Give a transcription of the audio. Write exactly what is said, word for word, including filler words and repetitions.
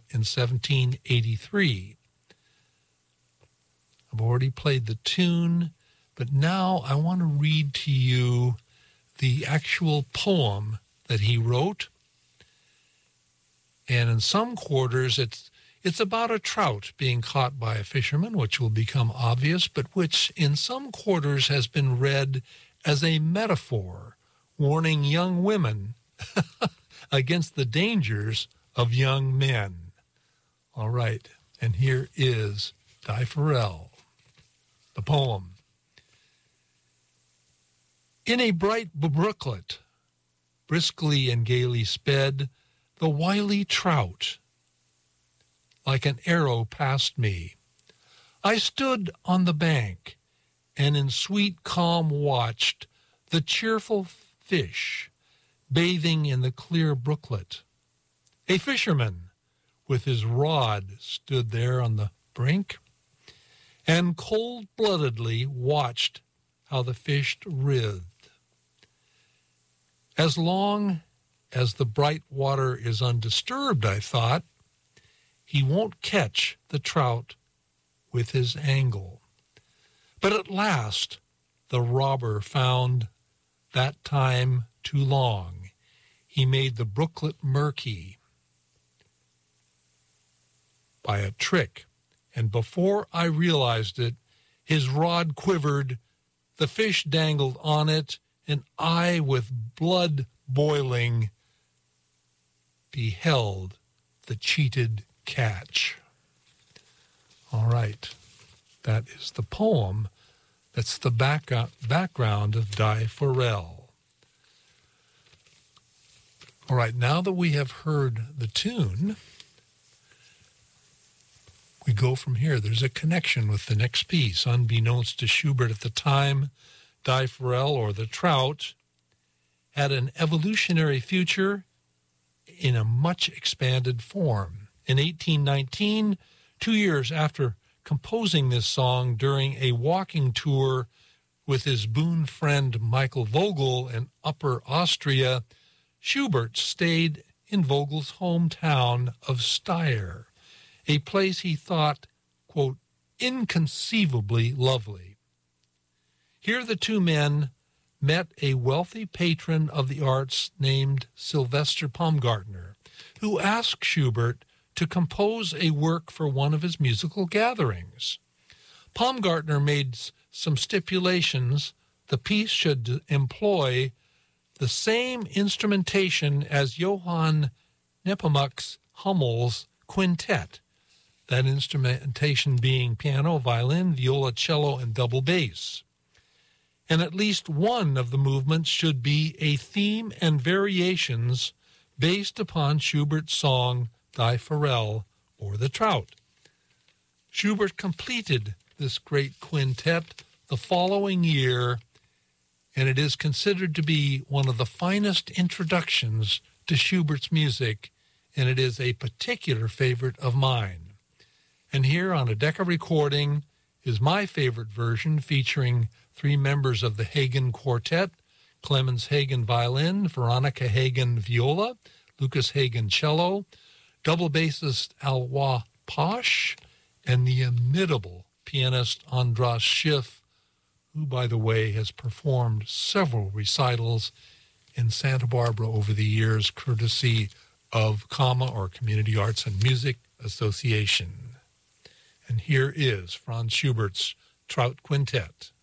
in seventeen eighty-three. I've already played the tune, but now I want to read to you the actual poem that he wrote. And in some quarters, it's it's about a trout being caught by a fisherman, which will become obvious, but which in some quarters has been read as a metaphor warning young women against the dangers of young men. All right, and here is Di Farrell, the poem. In a bright brooklet, briskly and gaily sped the wily trout, like an arrow past me. I stood on the bank, and in sweet calm watched the cheerful fish bathing in the clear brooklet. A fisherman with his rod stood there on the brink, and cold-bloodedly watched how the fish writhed. As long as the bright water is undisturbed, I thought, he won't catch the trout with his angle. But at last the robber found that time too long. He made the brooklet murky by a trick, and before I realized it, his rod quivered, the fish dangled on it, and I, with blood boiling, beheld the cheated catch. All right, that is the poem. That's the back, uh, background of Di Farrell. All right, now that we have heard the tune, we go from here. There's a connection with the next piece. Unbeknownst to Schubert at the time, Di Farrell, or the Trout, had an evolutionary future in a much expanded form. In eighteen nineteen, two years after composing this song during a walking tour with his boon friend Michael Vogel in Upper Austria, Schubert stayed in Vogel's hometown of Steyr, a place he thought, quote, inconceivably lovely. Here the two men met a wealthy patron of the arts named Sylvester Baumgartner, who asked Schubert to compose a work for one of his musical gatherings. Baumgartner made some stipulations. The piece should employ the same instrumentation as Johann Nepomuk's Hummel's quintet, that instrumentation being piano, violin, viola, cello, and double bass. And at least one of the movements should be a theme and variations based upon Schubert's song Di Farrell, or the Trout. Schubert completed this great quintet the following year, and it is considered to be one of the finest introductions to Schubert's music, and it is a particular favorite of mine. And here on a Decca recording is my favorite version, featuring three members of the Hagen Quartet: Clemens Hagen violin, Veronica Hagen viola, Lucas Hagen cello, double bassist Alois Posch, and the inimitable pianist Andras Schiff, who, by the way, has performed several recitals in Santa Barbara over the years, courtesy of CAMA, or Community Arts and Music Association. And here is Franz Schubert's Trout Quintet.